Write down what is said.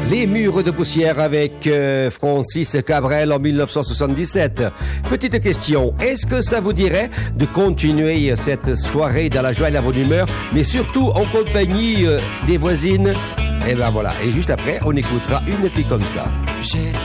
Les murs de poussière avec Francis Cabrel en 1977. Petite question, est-ce que ça vous dirait de continuer cette soirée dans la joie et la bonne humeur, mais surtout en compagnie des voisines? Et ben voilà, et juste après, on écoutera Une fille comme ça.